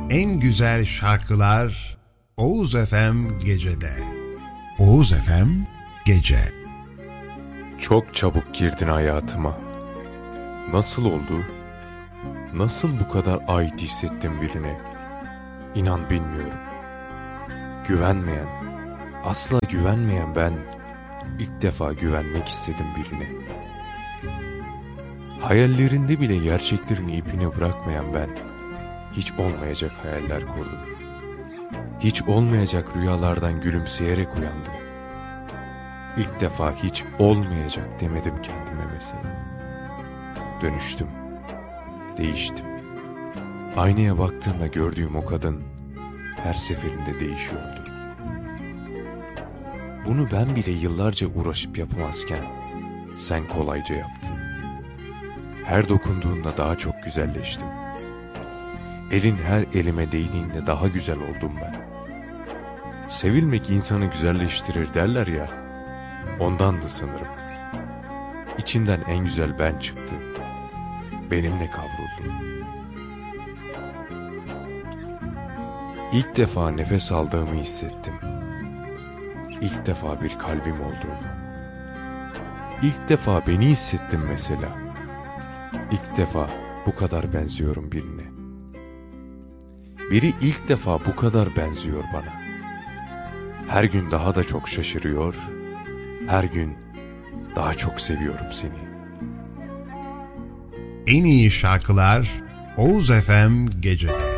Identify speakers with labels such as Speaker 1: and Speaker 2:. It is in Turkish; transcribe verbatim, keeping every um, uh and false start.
Speaker 1: En güzel şarkılar Oğuz F M Gece'de. Oğuz F M Gece.
Speaker 2: Çok çabuk girdin hayatıma. Nasıl oldu? Nasıl bu kadar ait hissettim birine? İnan bilmiyorum. Güvenmeyen, asla güvenmeyen ben ilk defa güvenmek istedim birine. Hayallerinde bile gerçeklerin ipini bırakmayan ben hiç olmayacak hayaller kurdum. Hiç olmayacak rüyalardan gülümseyerek uyandım. İlk defa hiç olmayacak demedim kendime mesela. Dönüştüm, değiştim. Aynaya baktığımda gördüğüm o kadın her seferinde değişiyordu. Bunu ben bile yıllarca uğraşıp yapamazken sen kolayca yaptın. Her dokunduğunda daha çok güzelleştim. Elin her elime değdiğinde daha güzel oldum ben. Sevilmek insanı güzelleştirir derler ya, ondandı sanırım. İçimden en güzel ben çıktı. Benimle kavruldu. İlk defa nefes aldığımı hissettim. İlk defa bir kalbim olduğunu. İlk defa beni hissettim mesela. İlk defa bu kadar benziyorum birine. Biri ilk defa bu kadar benziyor bana. Her gün daha da çok şaşırıyor. Her gün daha çok seviyorum seni.
Speaker 1: En iyi şarkılar Oğuz F M Gece'de.